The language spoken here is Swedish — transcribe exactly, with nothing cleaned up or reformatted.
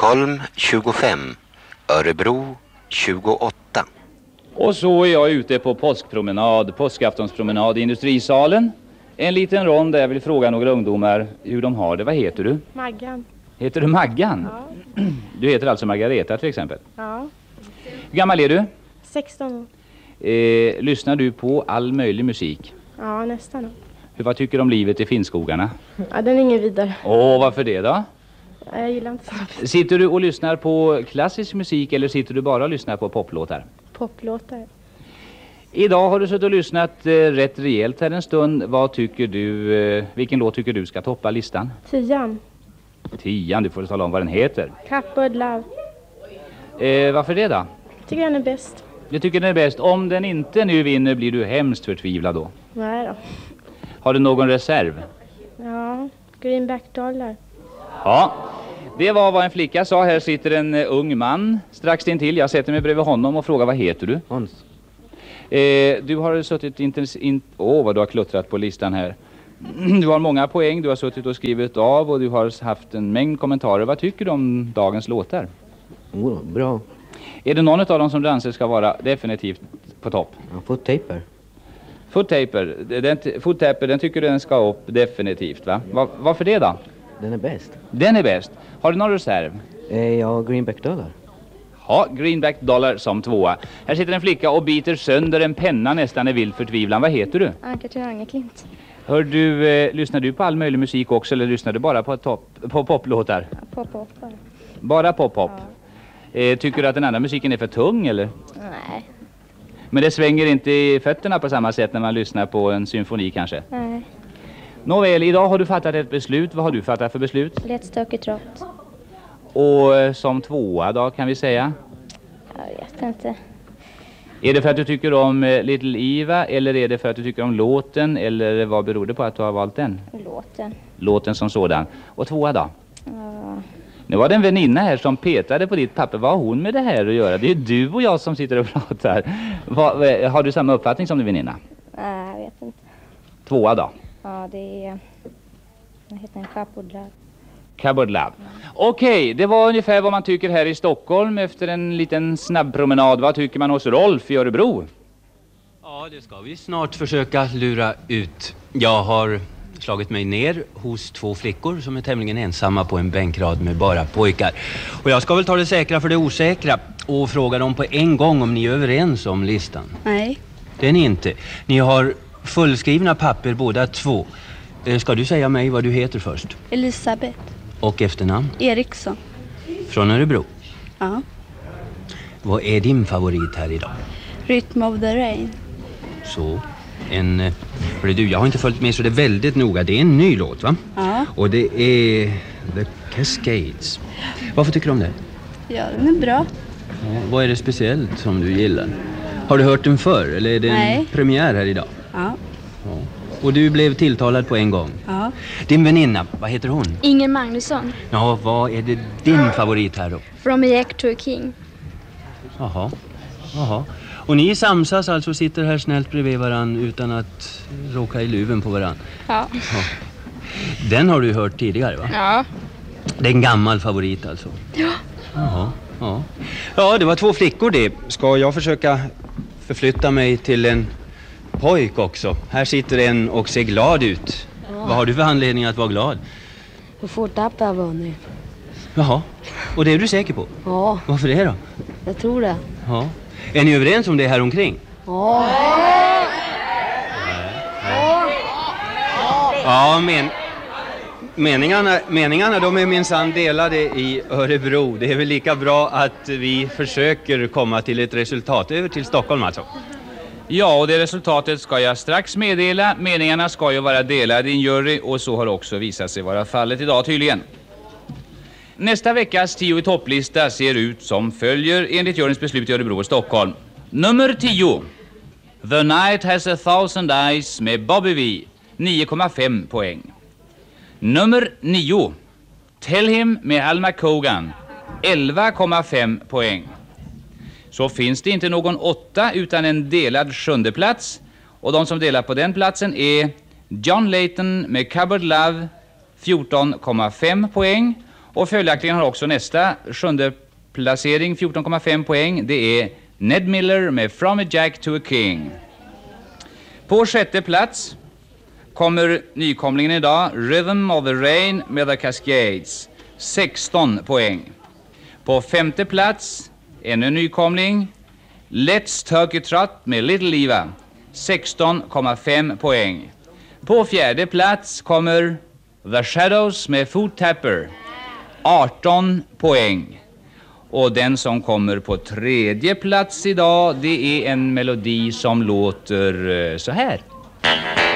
Stockholm tjugofem, Örebro tjugoåtta. Och så är jag ute på påskpromenad, påskaftonspromenad i industrisalen. En liten rond där jag vill fråga några ungdomar hur de har det. Vad heter du? Maggan. Heter du Maggan? Ja. Du heter alltså Margareta till exempel? Ja. Hur gammal är du? sexton år. Eh, lyssnar du på all möjlig musik? Ja, nästan. Hur, vad tycker du om livet i Finnskogarna? Ja, den är ingen vidare. Åh, varför det då? Ja, jag gillar inte så. Sitter du och lyssnar på klassisk musik eller sitter du bara och lyssnar på poplåtar? Poplåtar. Idag har du suttit och lyssnat eh, rätt rejält här en stund. Vad tycker du, eh, vilken låt tycker du ska toppa listan? Tian. Tian, du får tala om vad den heter. Cupboard Love. Eh, varför det då? Tycker den är bäst. Jag tycker den är bäst. Om den inte nu vinner blir du hemskt förtvivlad då. Nej då. Har du någon reserv? Ja, Greenback Dollar. Ja, det var vad en flicka sa. Här sitter en uh, ung man strax intill. Jag sätter mig bredvid honom och frågar vad heter du? Hans. Eh, du har suttit inte... In, åh, vad du har kluttrat på listan här. Du har många poäng, du har suttit och skrivit av och du har haft en mängd kommentarer. Vad tycker du om dagens låtar? Oh, bra. Är det någon av dem som du anser ska vara definitivt på topp? Ja, Foot Taper. Foot Taper, den, Foot Taper, den tycker du den ska upp definitivt, va? Va? Varför det då? Den är bäst. Den är bäst. Har du någon reserv? Eh, ja, Greenback Dollar. Ja, Greenback Dollar som tvåa. Här sitter en flicka och biter sönder en penna nästan i vild förtvivlan. Vad heter du? Ann-Katrin Angerklint. Hör du, eh, lyssnar du på all möjlig musik också eller lyssnar du bara på, top, på poplåtar? Ja, pop-pop bara. Bara pop-pop? Ja. Eh, tycker du att den andra musiken är för tung eller? Nej. Men det svänger inte i fötterna på samma sätt när man lyssnar på en symfoni kanske? Nej. Nåväl, idag har du fattat ett beslut. Vad har du fattat för beslut? Lätt stökigt rått. Och eh, som tvåa då kan vi säga? Jag vet inte. Är det för att du tycker om eh, Little Eva eller är det för att du tycker om låten eller vad beror det på att du har valt den? Låten. Låten som sådan. Och tvåa då? Ja. Nu var det en väninna här som petade på ditt papper. Vad har hon med det här att göra? Det är ju du och jag som sitter och pratar. Va, va, har du samma uppfattning som din väninna? Nej, jag vet inte. Tvåa då? Ja, det är... Vad heter den? Cupboard Love. Cupboard Love. Okej, okay, det var ungefär vad man tycker här i Stockholm efter en liten snabb promenad. Vad tycker man hos Rolf i Örebro? Ja, det ska vi snart försöka lura ut. Jag har slagit mig ner hos två flickor som är tämligen ensamma på en bänkrad med bara pojkar. Och jag ska väl ta det säkra för det osäkra och fråga dem på en gång om ni är överens om listan. Nej. Det är ni inte. Ni har fullskrivna papper båda två. Ska du säga mig vad du heter först? Elisabeth. Och efternamn? Eriksson. Från Örebro? Ja. Vad är din favorit här idag? Rhythm of the Rain. Så, en... För du, jag har inte följt med så det är väldigt noga. Det är en ny låt, va? Ja. Och det är The Cascades. Varför tycker du om det? Ja, den är bra. Ja, vad är det speciellt som du gillar? Har du hört den förr eller är det en Nej. premiär här idag? Ja. Ja. Och du blev tilltalad på en gång? Ja. Din väninna, vad heter hon? Inger Magnusson. Ja, vad är det din favorit här då? From a Jack to a King. Jaha, jaha. Och ni samsas alltså, sitter här snällt bredvid varann utan att råka i luven på varann? Ja. Ja. Den har du hört tidigare, va? Ja. Det är en gammal favorit alltså? Ja. Jaha, ja. Ja, det var två flickor det. Ska jag försöka förflytta mig till en pojk också? Här sitter en och ser glad ut. Ja. Vad har du för anledning att vara glad? Hur fort tappar jag vunnit. Jaha, och det är du säker på? Ja. Varför det då? Jag tror det. Ja. Är ni överens om det här omkring? Ja. Ja, men meningarna, meningarna de är minsann delade i Örebro. Det är väl lika bra att vi försöker komma till ett resultat. Över till Stockholm alltså. Ja, och det resultatet ska jag strax meddela. Meningarna ska ju vara delade i en jury och så har också visat sig vara fallet idag tydligen. Nästa veckas tio i topplista ser ut som följer enligt juryns beslut i Örebro och Stockholm. Nummer tio. The Night Has a Thousand Eyes med Bobby V. nio komma fem poäng. Nummer nio. Tell Him med Al McCogan. elva komma fem poäng. Så finns det inte någon åtta utan en delad sjunde plats. Och de som delar på den platsen är John Layton med Cupboard Love. fjorton komma fem poäng. Och följaktligen har också nästa sjunde placering fjorton komma fem poäng. Det är Ned Miller med From a Jack to a King. På sjätte plats kommer nykomlingen idag Rhythm of the Rain med The Cascades. sexton poäng. På femte plats ännu en nykomling Let's Turkey Trot med Little Eva. sexton komma fem poäng. På fjärde plats kommer The Shadows med Foot Tapper. arton poäng. Och den som kommer på tredje plats idag, det är en melodi som låter så här.